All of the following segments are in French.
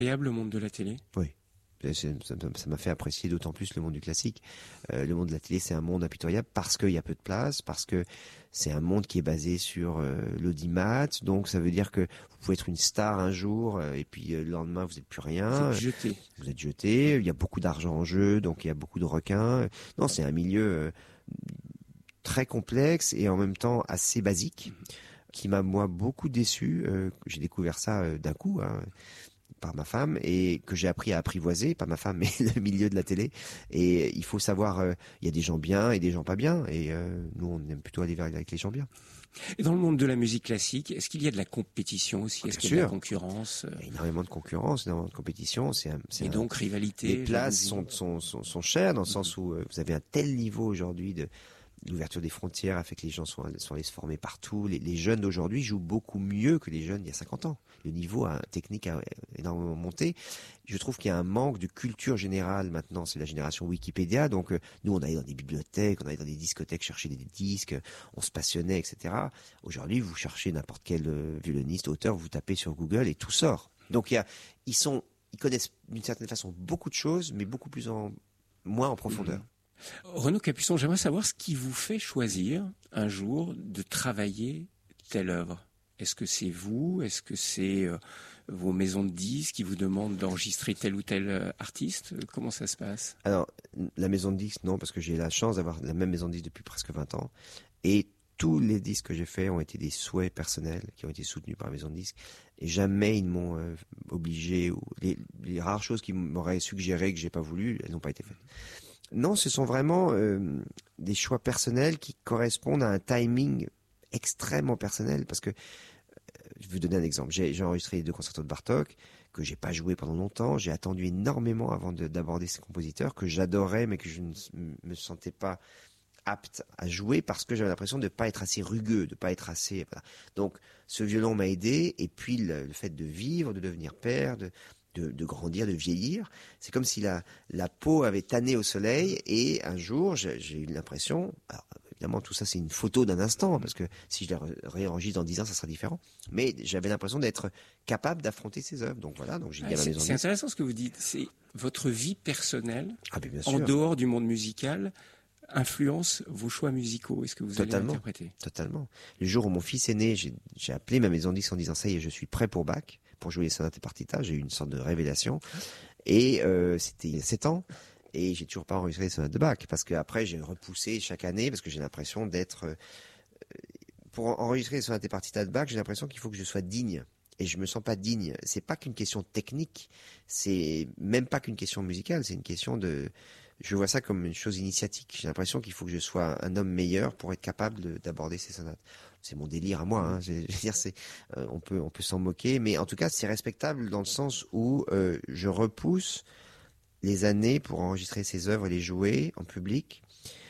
Incroyable le monde de la télé. Oui. Ça m'a fait apprécier d'autant plus le monde du classique. Le monde de la télé, c'est un monde impitoyable parce qu'il y a peu de place, parce que c'est un monde qui est basé sur l'audimat. Donc ça veut dire que vous pouvez être une star un jour et puis le lendemain vous n'êtes plus rien. Vous êtes jeté. Vous êtes jeté. Il y a beaucoup d'argent en jeu, donc il y a beaucoup de requins. Non, c'est un milieu très complexe et en même temps assez basique, qui m'a moi beaucoup déçu. J'ai découvert ça d'un coup. Par ma femme et que j'ai appris à apprivoiser, pas ma femme mais le milieu de la télé. Et il faut savoir, il y a des gens bien et des gens pas bien et nous on aime plutôt aller avec les gens bien. Et dans le monde de la musique classique, est-ce qu'il y a de la compétition aussi? Est-ce qu'il y a de la concurrence? Il y a énormément de concurrence, énormément de compétition. Donc rivalité. Les places sont chères dans le sens où vous avez un tel niveau aujourd'hui de l'ouverture des frontières a fait que les gens sont allés se former partout. Les jeunes d'aujourd'hui jouent beaucoup mieux que les jeunes il y a 50 ans. Le niveau technique a énormément monté. Je trouve qu'il y a un manque de culture générale maintenant. C'est la génération Wikipédia. Donc nous, on allait dans des bibliothèques, on allait dans des discothèques chercher des disques, on se passionnait, etc. Aujourd'hui, vous cherchez n'importe quel violoniste, auteur, vous tapez sur Google et tout sort. Donc ils connaissent d'une certaine façon beaucoup de choses, mais beaucoup moins en profondeur. Renaud Capuçon, j'aimerais savoir ce qui vous fait choisir un jour de travailler telle œuvre. Est-ce que c'est vous? Est-ce que c'est vos maisons de disques qui vous demandent d'enregistrer tel ou tel artiste? Comment ça se passe? Alors, la maison de disques, non, parce que j'ai la chance d'avoir la même maison de disques depuis presque 20 ans. Et tous les disques que j'ai faits ont été des souhaits personnels qui ont été soutenus par la maison de disques. Et jamais ils m'ont obligé, ou les rares choses qui m'auraient suggéré que j'ai pas voulu, elles n'ont pas été faites. Non, ce sont vraiment des choix personnels qui correspondent à un timing extrêmement personnel. Parce que, je vais vous donner un exemple. J'ai enregistré les 2 concertos de Bartók, que j'ai pas joué pendant longtemps. J'ai attendu énormément avant d'aborder ces compositeurs, que j'adorais, mais que je ne me sentais pas apte à jouer parce que j'avais l'impression de pas être assez rugueux, de pas être assez... Voilà. Donc, ce violon m'a aidé, et puis le fait de vivre, de devenir père, de grandir, de vieillir. C'est comme si la peau avait tanné au soleil et un jour, j'ai eu l'impression, alors évidemment tout ça c'est une photo d'un instant, parce que si je la réenregistre dans 10 ans, ça sera différent. Mais j'avais l'impression d'être capable d'affronter ces œuvres. Donc voilà, donc j'ai dit à ma maison. C'est intéressant ce que vous dites. C'est votre vie personnelle, bien sûr, en dehors du monde musical, influence vos choix musicaux. Est-ce que vous allez interpréter? Totalement. Le jour où mon fils est né, j'ai appelé ma maison de disques en disant ça y est, je suis prêt pour Bach, pour jouer les sonates et partitas. J'ai eu une sorte de révélation. Et c'était il y a 7 ans. Et j'ai toujours pas enregistré les sonates de Bach. Parce que après, j'ai repoussé chaque année, parce que j'ai l'impression d'être... pour enregistrer les sonates et partitas de Bach, j'ai l'impression qu'il faut que je sois digne. Et je me sens pas digne. C'est pas qu'une question technique. C'est même pas qu'une question musicale. C'est une question de... Je vois ça comme une chose initiatique. J'ai l'impression qu'il faut que je sois un homme meilleur pour être capable d'aborder ces sonates. C'est mon délire à moi. Hein. Je veux dire, on peut s'en moquer, mais en tout cas, c'est respectable dans le sens où je repousse les années pour enregistrer ces œuvres et les jouer en public,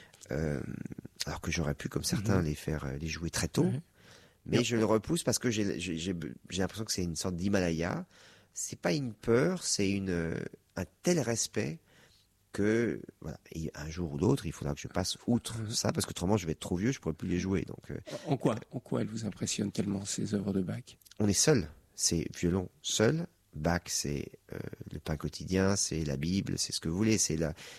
alors que j'aurais pu, comme certains, les jouer très tôt. Mais je le repousse parce que j'ai l'impression que c'est une sorte d'Himalaya. C'est pas une peur, c'est un tel respect que voilà, et un jour ou l'autre, il faudra que je passe outre ça, parce qu'autrement je vais être trop vieux, je pourrais plus les jouer. Donc en quoi elle vous impressionne tellement, ces œuvres de Bach? On est seul, c'est violon seul. Bach, c'est le pain quotidien, c'est la Bible, c'est ce que vous voulez, c'est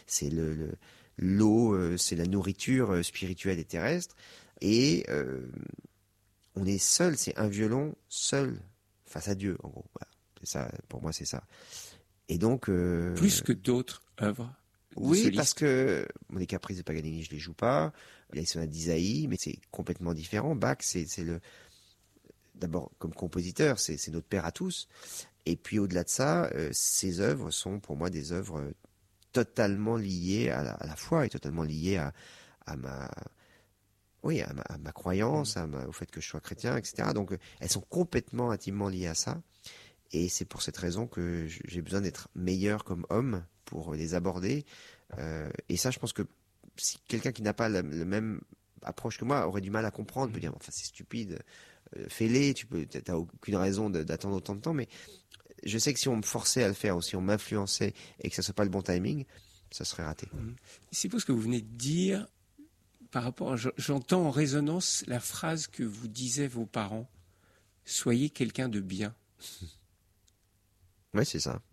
l'eau, c'est la nourriture spirituelle et terrestre. Et on est seul, c'est un violon seul face à Dieu, en gros. Voilà. C'est ça, pour moi, c'est ça. Et donc plus que d'autres œuvres. Oui, parce que les caprices de Paganini, je les joue pas. Il y a les sonates d'Isaïe, mais c'est complètement différent. Bach, c'est d'abord comme compositeur, c'est notre père à tous. Et puis au-delà de ça, ces œuvres sont pour moi des œuvres totalement liées à la foi et totalement liées à ma croyance, au fait que je sois chrétien, etc. Donc elles sont complètement intimement liées à ça. Et c'est pour cette raison que j'ai besoin d'être meilleur comme homme pour les aborder. Et ça, je pense que si quelqu'un qui n'a pas la même approche que moi aurait du mal à comprendre, peut dire, enfin c'est stupide, fais-les, t'as aucune raison d'attendre autant de temps. Mais je sais que si on me forçait à le faire, ou si on m'influençait et que ça soit pas le bon timing, ça serait raté. C'est pour ce que vous venez de dire, par rapport, j'entends en résonance la phrase que vous disaient vos parents: soyez quelqu'un de bien. Ouais, c'est ça.